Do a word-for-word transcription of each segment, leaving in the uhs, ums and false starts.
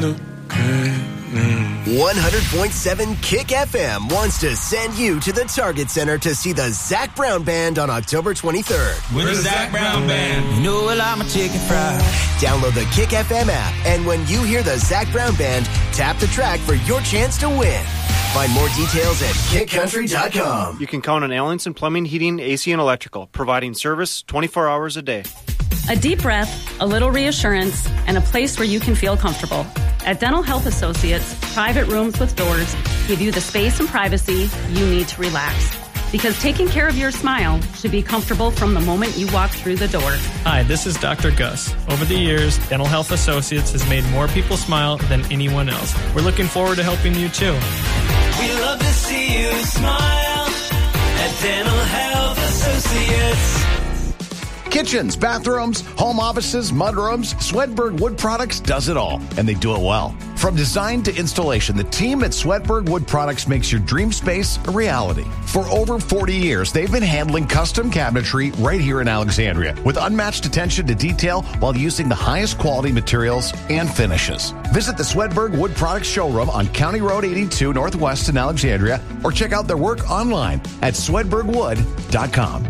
one hundred point seven Kick F M wants to send you to the Target Center to see the Zac Brown Band on October twenty-third. With the Zac Brown Band. You know I like my chicken fried. Download the Kick F M app, and when you hear the Zac Brown Band, tap the track for your chance to win. Find more details at kick country dot com. You can count on Allenson Plumbing, Heating, A C, and Electrical, providing service twenty-four hours a day. A deep breath, a little reassurance, and a place where you can feel comfortable. At Dental Health Associates, private rooms with doors give you the space and privacy you need to relax. Because taking care of your smile should be comfortable from the moment you walk through the door. Hi, this is Doctor Gus. Over the years, Dental Health Associates has made more people smile than anyone else. We're looking forward to helping you too. We love to see you smile at Dental Health Associates. Kitchens, bathrooms, home offices, mudrooms, Swedberg Wood Products does it all, and they do it well. From design to installation, the team at Swedberg Wood Products makes your dream space a reality. For over forty years, they've been handling custom cabinetry right here in Alexandria with unmatched attention to detail while using the highest quality materials and finishes. Visit the Swedberg Wood Products showroom on County Road eighty-two Northwest in Alexandria, or check out their work online at swedberg wood dot com.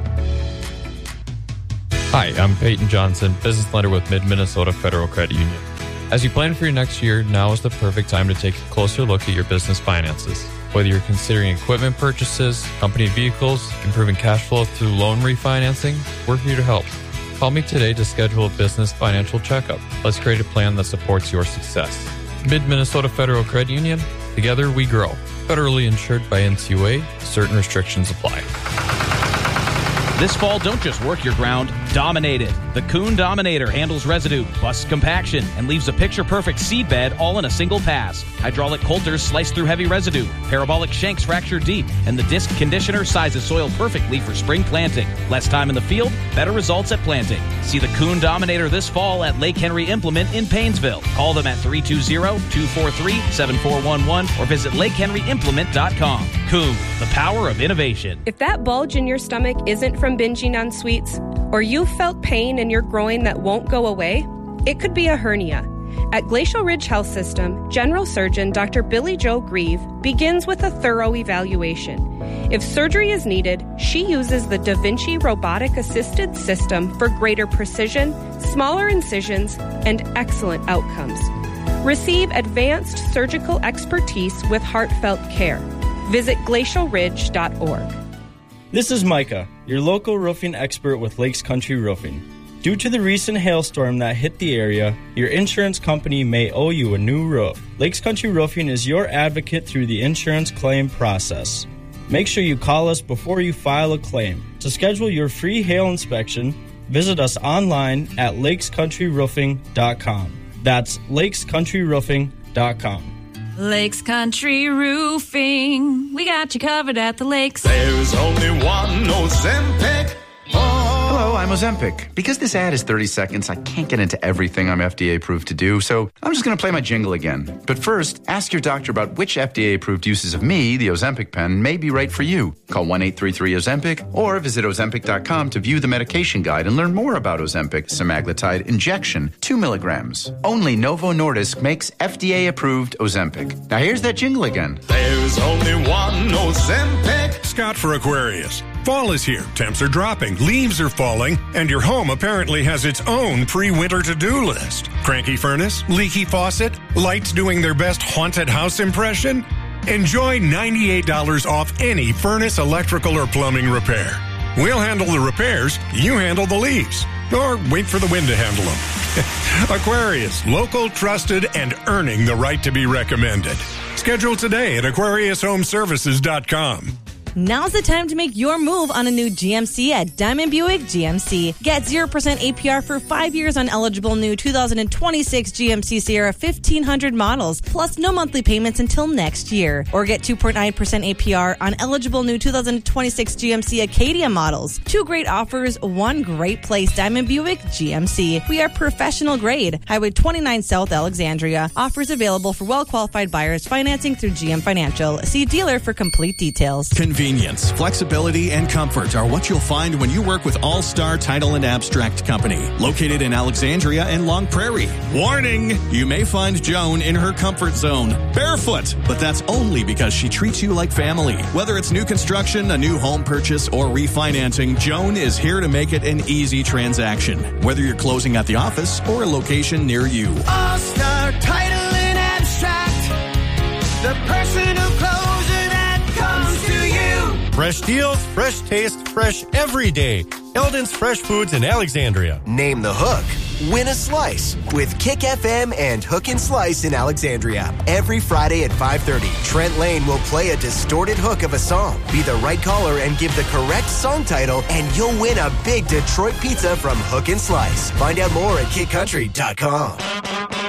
Hi, I'm Peyton Johnson, business lender with Mid-Minnesota Federal Credit Union. As you plan for your next year, now is the perfect time to take a closer look at your business finances. Whether you're considering equipment purchases, company vehicles, improving cash flow through loan refinancing, we're here to help. Call me today to schedule a business financial checkup. Let's create a plan that supports your success. Mid-Minnesota Federal Credit Union, together we grow. Federally insured by N C U A, certain restrictions apply. This fall, don't just work your ground, dominate it. The Kuhn Dominator handles residue, busts compaction, and leaves a picture-perfect seed bed all in a single pass. Hydraulic coulters slice through heavy residue, parabolic shanks fracture deep, and the disc conditioner sizes soil perfectly for spring planting. Less time in the field, better results at planting. See the Kuhn Dominator this fall at Lake Henry Implement in Paynesville. Call them at three two zero, two four three, seven four one one or visit lake henry implement dot com. Kuhn, the power of innovation. If that bulge in your stomach isn't from binging on sweets, or you've felt pain in your groin that won't go away, it could be a hernia. At Glacial Ridge Health System, General Surgeon Doctor Billy Joe Grieve begins with a thorough evaluation. If surgery is needed, she uses the Da Vinci robotic-assisted system for greater precision, smaller incisions, and excellent outcomes. Receive advanced surgical expertise with heartfelt care. Visit glacial ridge dot org. This is Micah, your local roofing expert with Lakes Country Roofing. Due to the recent hailstorm that hit the area, your insurance company may owe you a new roof. Lakes Country Roofing is your advocate through the insurance claim process. Make sure you call us before you file a claim. To schedule your free hail inspection, visit us online at lakes country roofing dot com. That's lakes country roofing dot com. Lakes Country Roofing. We got you covered at the lakes. There's only one Ozempic. Hello, I'm Ozempic. Because this ad is thirty seconds, I can't get into everything I'm F D A approved to do, so I'm just going to play my jingle again. But first, ask your doctor about which F D A approved uses of me, the Ozempic pen, may be right for you. Call one eight three three Ozempic or visit ozempic dot com to view the medication guide and learn more about Ozempic semaglutide injection, two milligrams. Only Novo Nordisk makes F D A approved Ozempic. Now here's that jingle again. There's only one Ozempic. Scott for Aquarius. Fall is here, temps are dropping, leaves are falling, and your home apparently has its own pre-winter to-do list. Cranky furnace, leaky faucet, lights doing their best haunted house impression? Enjoy ninety-eight dollars off any furnace, electrical, or plumbing repair. We'll handle the repairs, you handle the leaves. Or wait for the wind to handle them. Aquarius, local, trusted, and earning the right to be recommended. Schedule today at aquarius home services dot com. Now's the time to make your move on a new G M C at Diamond Buick G M C. Get zero percent A P R for five years on eligible new two thousand twenty-six G M C Sierra fifteen hundred models, plus no monthly payments until next year. Or get two point nine percent A P R on eligible new two thousand twenty-six G M C Acadia models. Two great offers, one great place. Diamond Buick G M C. We are professional grade. Highway twenty-nine South, Alexandria. Offers available for well-qualified buyers. Financing through G M Financial. See dealer for complete details. Conven- Convenience, flexibility, and comfort are what you'll find when you work with All Star Title and Abstract Company, located in Alexandria and Long Prairie. Warning! You may find Joan in her comfort zone, barefoot, but that's only because she treats you like family. Whether it's new construction, a new home purchase, or refinancing, Joan is here to make it an easy transaction, whether you're closing at the office or a location near you. All Star Title and Abstract, the personal closer that comes to you. Fresh deals, fresh taste, fresh every day. Eldon's Fresh Foods in Alexandria. Name the hook. Win a slice with Kick F M and Hook and Slice in Alexandria. Every Friday at five thirty, Trent Lane will play a distorted hook of a song. Be the right caller and give the correct song title, and you'll win a big Detroit pizza from Hook and Slice. Find out more at kick country dot com.